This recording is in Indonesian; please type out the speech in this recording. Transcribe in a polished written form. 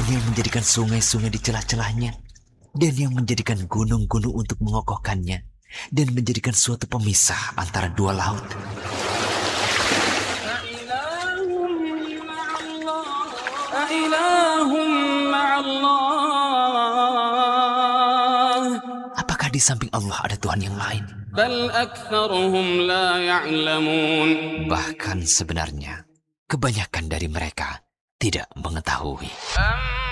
yang menjadikan sungai-sungai di celah-celahnya, dan yang menjadikan gunung-gunung untuk mengokohkannya, dan menjadikan suatu pemisah antara dua laut. Apakah di samping Allah ada Tuhan yang lain? Bahkan sebenarnya kebanyakan dari mereka tidak mengetahui.